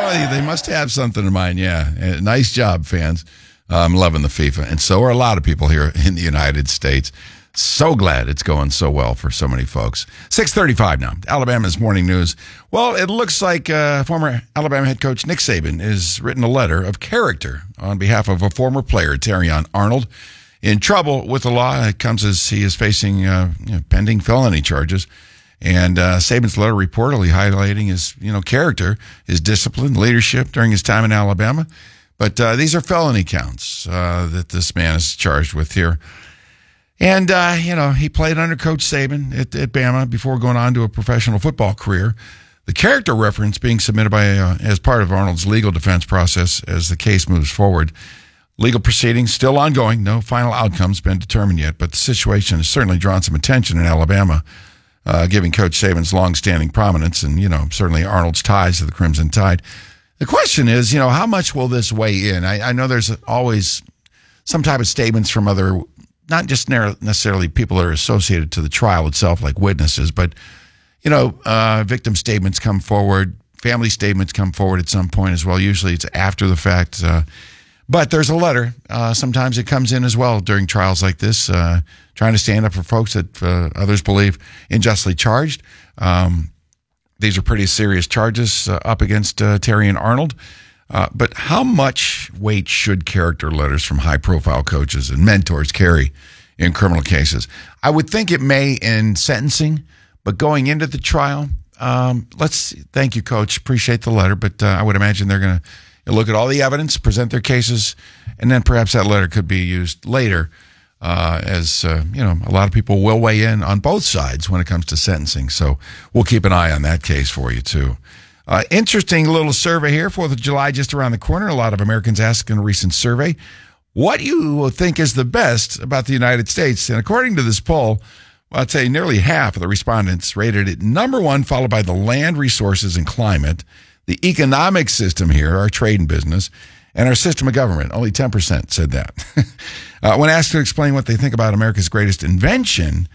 Boy, they must have something in mind. Yeah. Nice job, fans. I'm loving the FIFA. And so are a lot of people here in the United States. So glad it's going so well for so many folks. 6:35 now. Alabama's morning news. Well, it looks like former Alabama head coach Nick Saban has written a letter of character on behalf of a former player, Terrion Arnold, in trouble with the law. It comes as he is facing pending felony charges. And Saban's letter reportedly highlighting his character, his discipline, leadership during his time in Alabama. But these are felony counts that this man is charged with here. And, he played under Coach Saban at Bama before going on to a professional football career. The character reference being submitted as part of Arnold's legal defense process as the case moves forward. Legal proceedings still ongoing. No final outcome's been determined yet, but the situation has certainly drawn some attention in Alabama, giving Coach Saban's longstanding prominence and, certainly Arnold's ties to the Crimson Tide. The question is, how much will this weigh in? I know there's always some type of statements from other, not just necessarily people that are associated to the trial itself, like witnesses, but, victim statements come forward, family statements come forward at some point as well. Usually it's after the fact. But there's a letter. Sometimes it comes in as well during trials like this, trying to stand up for folks that others believe unjustly charged. These are pretty serious charges up against Terrion Arnold. But how much weight should character letters from high-profile coaches and mentors carry in criminal cases? I would think it may in sentencing, but going into the trial, thank you, Coach. Appreciate the letter, but I would imagine they're going to look at all the evidence, present their cases, and then perhaps that letter could be used later as a lot of people will weigh in on both sides when it comes to sentencing. So we'll keep an eye on that case for you, too. Interesting little survey here. 4th of July just around the corner. A lot of Americans asked in a recent survey what you think is the best about the United States. And according to this poll, I'd say nearly half of the respondents rated it number one, followed by the land resources and climate, the economic system here, our trade and business, and our system of government. Only 10% said that. When asked to explain what they think about America's greatest invention,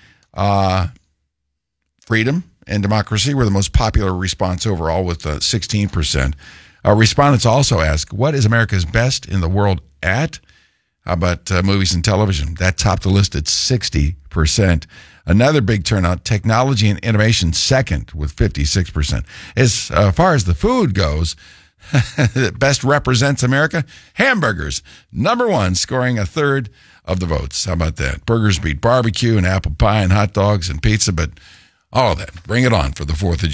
freedom and democracy were the most popular response overall with 16%. Respondents also asked, what is America's best in the world at? How about movies and television? That topped the list at 60%. Another big turnout, technology and innovation second with 56%. As far as the food goes, that best represents America, hamburgers, number one, scoring a third of the votes. How about that? Burgers beat barbecue and apple pie and hot dogs and pizza, but all of that. Bring it on for the 4th of July.